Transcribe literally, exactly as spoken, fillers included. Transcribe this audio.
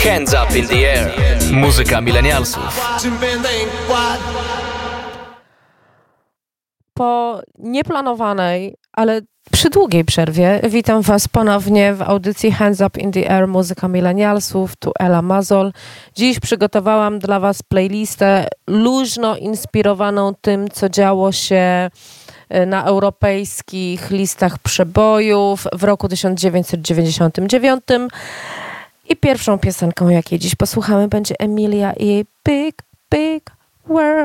Hands up in the air. Muzyka milenialsów. Po nieplanowanej, ale przydługiej przerwie witam Was ponownie w audycji Hands Up in the Air Muzyka Milenialsów. Tu Ela Mazol. Dziś przygotowałam dla Was playlistę luźno inspirowaną tym, co działo się na europejskich listach przebojów w roku tysiąc dziewięćset dziewięćdziesiątym dziewiątym. I pierwszą piosenką, jakiej dziś posłuchamy, będzie Emilia i Big, Big World.